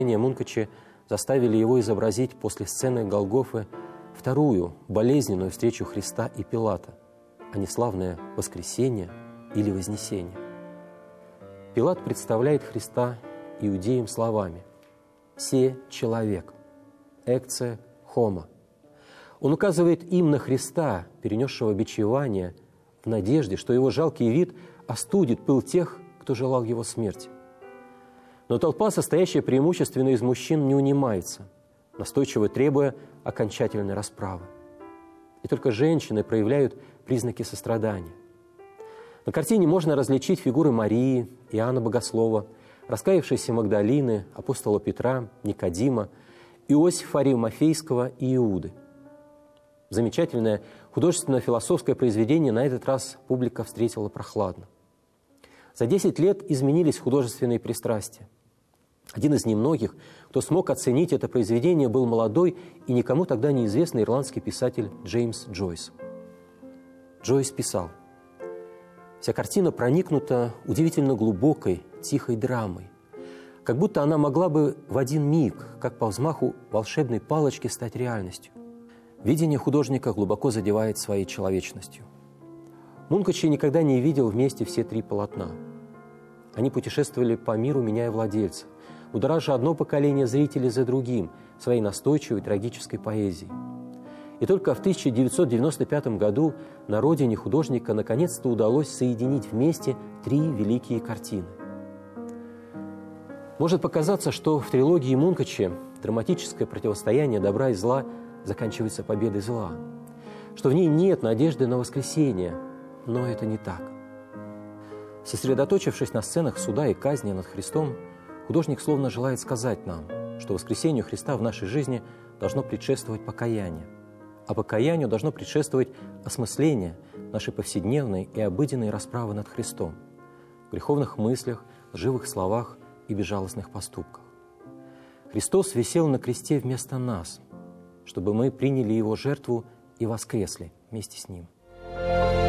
Мункачи заставили его изобразить после сцены Голгофы вторую болезненную встречу Христа и Пилата, а не славное воскресение или вознесение. Пилат представляет Христа иудеям словами «се человек», «экце хомо». Он указывает им на Христа, перенесшего бичевание, в надежде, что его жалкий вид остудит пыл тех, кто желал его смерти. Но толпа, состоящая преимущественно из мужчин, не унимается, настойчиво требуя окончательной расправы. И только женщины проявляют признаки сострадания. На картине можно различить фигуры Марии, Иоанна Богослова, раскаявшейся Магдалины, апостола Петра, Никодима, Иосифа Аримафейского и Иуды. Замечательное художественно-философское произведение на этот раз публика встретила прохладно. За 10 лет изменились художественные пристрастия. Один из немногих, кто смог оценить это произведение, был молодой и никому тогда неизвестный ирландский писатель Джеймс Джойс. Джойс писал: «Вся картина проникнута удивительно глубокой, тихой драмой, как будто она могла бы в один миг, как по взмаху волшебной палочки, стать реальностью. Видение художника глубоко задевает своей человечностью. Мункачи никогда не видел вместе все 3 полотна. Они путешествовали по миру, меняя владельца, будоража одно поколение зрителей за другим своей настойчивой трагической поэзией. И только в 1995 году на родине художника наконец-то удалось соединить вместе 3 великие картины. Может показаться, что в трилогии Мункачи драматическое противостояние добра и зла заканчивается победой зла, что в ней нет надежды на воскресение, но это не так. Сосредоточившись на сценах суда и казни над Христом, художник словно желает сказать нам, что воскресению Христа в нашей жизни должно предшествовать покаяние, а покаянию должно предшествовать осмысление нашей повседневной и обыденной расправы над Христом в греховных мыслях, лживых словах и безжалостных поступках. Христос висел на кресте вместо нас, чтобы мы приняли Его жертву и воскресли вместе с Ним.